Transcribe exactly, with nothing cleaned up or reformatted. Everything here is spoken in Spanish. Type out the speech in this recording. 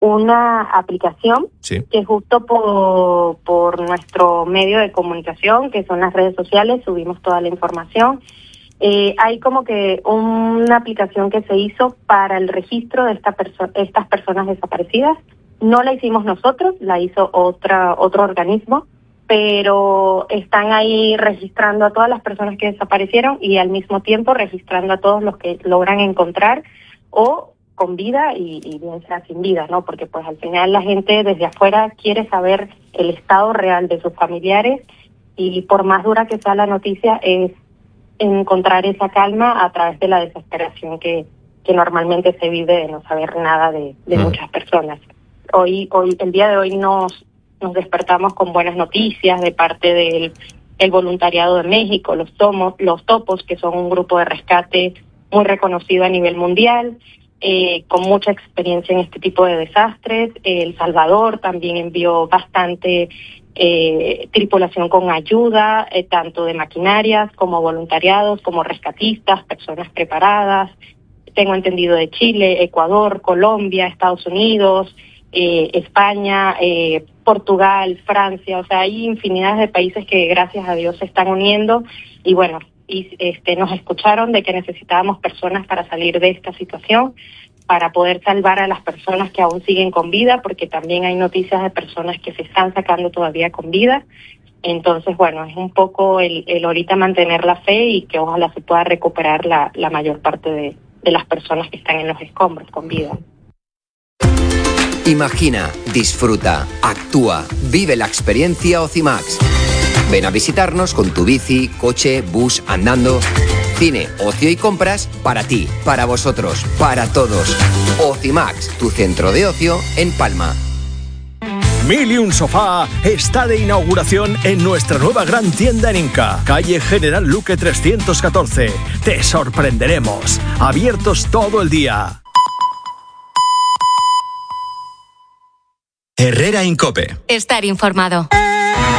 una aplicación sí. que justo por, por nuestro medio de comunicación, que son las redes sociales, subimos toda la información. Eh, hay como que una aplicación que se hizo para el registro de esta perso- estas personas desaparecidas. No la hicimos nosotros, la hizo otra otro organismo, pero están ahí registrando a todas las personas que desaparecieron y al mismo tiempo registrando a todos los que logran encontrar o con vida y, y bien sea sin vida, ¿no? Porque pues al final la gente desde afuera quiere saber el estado real de sus familiares y por más dura que sea la noticia es encontrar esa calma a través de la desesperación que, que normalmente se vive de no saber nada de, de mm. muchas personas. Hoy, hoy, el día de hoy nos, nos despertamos con buenas noticias de parte del el voluntariado de México, los tomos, los topos, que son un grupo de rescate muy reconocido a nivel mundial, eh, con mucha experiencia en este tipo de desastres. El Salvador también envió bastante eh, tripulación con ayuda, eh, tanto de maquinarias como voluntariados, como rescatistas, personas preparadas. Tengo entendido de Chile, Ecuador, Colombia, Estados Unidos, eh, España, eh, Portugal, Francia. O sea, hay infinidad de países que gracias a Dios se están uniendo y bueno, y este nos escucharon de que necesitábamos personas para salir de esta situación, para poder salvar a las personas que aún siguen con vida, porque también hay noticias de personas que se están sacando todavía con vida. Entonces, bueno, es un poco el, el ahorita mantener la fe y que ojalá se pueda recuperar la, la mayor parte de, de las personas que están en los escombros con vida. Imagina, disfruta, actúa, vive la experiencia Ocimax. Ven a visitarnos con tu bici, coche, bus, andando. Cine, ocio y compras para ti, para vosotros, para todos. Ocimax, tu centro de ocio en Palma. Mil y un Sofá está de inauguración en nuestra nueva gran tienda en Inca, calle General Luque trescientos catorce. Te sorprenderemos. Abiertos todo el día. Herrera Incope. Estar informado.